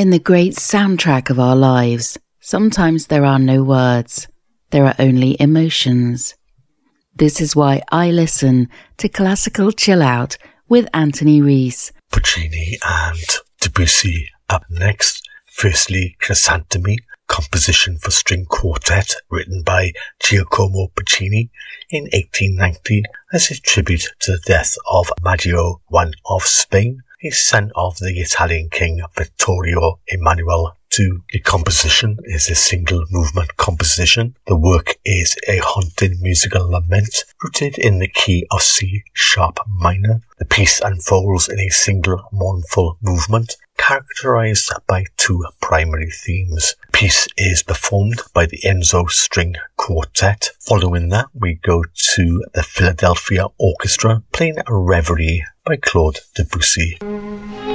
In the great soundtrack of our lives, sometimes there are no words, there are only emotions. This is why I listen to Classical Chill Out with Anthony Rees. Puccini and Debussy up next. Firstly, Chrysanthemi, composition for string quartet written by Giacomo Puccini in 1890 as a tribute to the death of Maggio I of Spain, a son of the Italian king Vittorio Emanuele II. The composition is a single movement composition. The work is a haunting musical lament rooted in the key of C sharp minor. The piece unfolds in a single mournful movement characterized by two primary themes. The piece is performed by the Enzo String Quartet. Following that, we go to the Philadelphia Orchestra playing a Reverie by Claude Debussy.